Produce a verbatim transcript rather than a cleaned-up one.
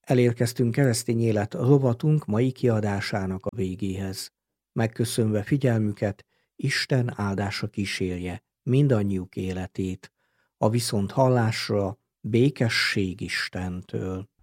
Elérkeztünk Keresztény Élet rovatunk mai kiadásának a végéhez. Megköszönve figyelmüket, Isten áldása kísérje mindannyiuk életét. A viszonthallásra békesség Istentől.